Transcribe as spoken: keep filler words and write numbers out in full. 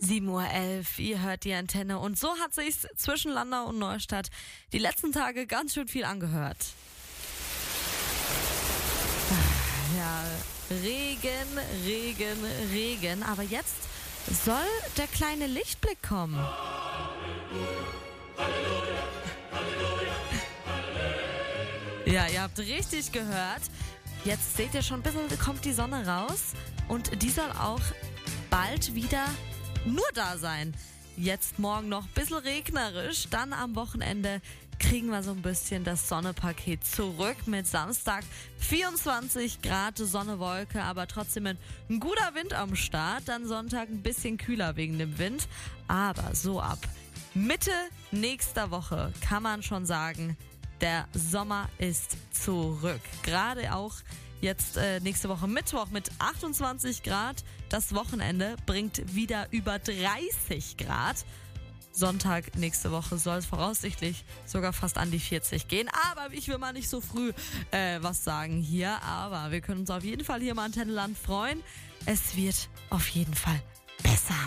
sieben Uhr elf, ihr hört die Antenne. Und so hat sich's zwischen Landau und Neustadt die letzten Tage ganz schön viel angehört. Ja, Regen, Regen, Regen. Aber jetzt soll der kleine Lichtblick kommen. Ja, ihr habt richtig gehört. Jetzt seht ihr schon ein bisschen, kommt die Sonne raus. Und die soll auch bald wieder nur da sein. Jetzt morgen noch ein bisschen regnerisch, dann am Wochenende kriegen wir so ein bisschen das Sonnepaket zurück mit Samstag vierundzwanzig Grad, Sonne, Wolke, aber trotzdem ein, ein guter Wind am Start. Dann Sonntag ein bisschen kühler wegen dem Wind, aber so ab Mitte nächster Woche kann man schon sagen, der Sommer ist zurück. Gerade auch jetzt äh, nächste Woche Mittwoch mit achtundzwanzig Grad. Das Wochenende bringt wieder über dreißig Grad. Sonntag nächste Woche soll es voraussichtlich sogar fast an die vierzig gehen. Aber ich will mal nicht so früh äh, was sagen hier. Aber wir können uns auf jeden Fall hier im Antennenland freuen. Es wird auf jeden Fall besser.